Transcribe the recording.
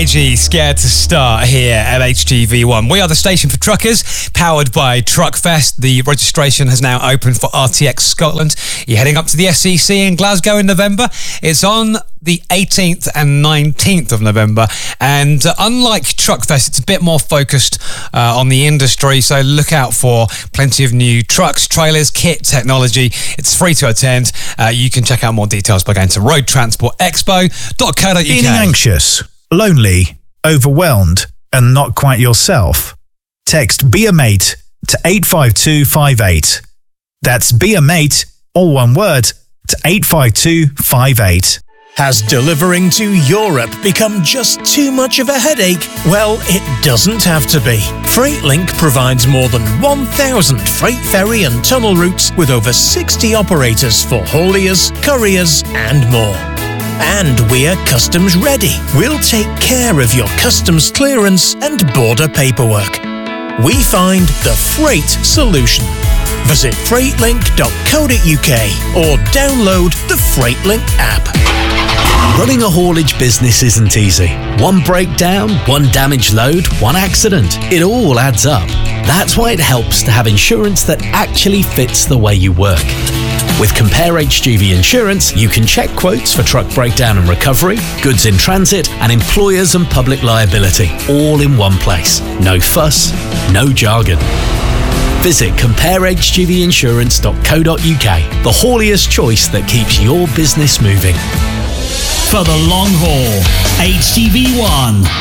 Scared to start here at HGV1. We are the station for truckers, powered by Truckfest. The registration has now opened for RTX Scotland. You're heading up to the SEC in Glasgow in November. It's on the 18th and 19th of November. And unlike Truckfest, it's a bit more focused on the industry. So look out for plenty of new trucks, trailers, kit, technology. It's free to attend. You can check out more details by going to roadtransportexpo.co.uk. Feeling anxious, lonely, overwhelmed, and not quite yourself? Text Be A Mate to 85258. That's Be A Mate, all one word, to 85258. Has delivering to Europe become just too much of a headache? Well, it doesn't have to be. FreightLink provides more than 1,000 freight ferry and tunnel routes with over 60 operators for hauliers, couriers, and more. And we're customs ready. We'll take care of your customs clearance and border paperwork. We find the freight solution. Visit freightlink.co.uk or download the FreightLink app. Running a haulage business isn't easy. One breakdown, one damaged load, one accident. It all adds up. That's why it helps to have insurance that actually fits the way you work. With Compare HGV Insurance, you can check quotes for truck breakdown and recovery, goods in transit, and employers and public liability, all in one place. No fuss, no jargon. Visit comparehgvinsurance.co.uk, the hauliest choice that keeps your business moving. For the long haul, HGV1.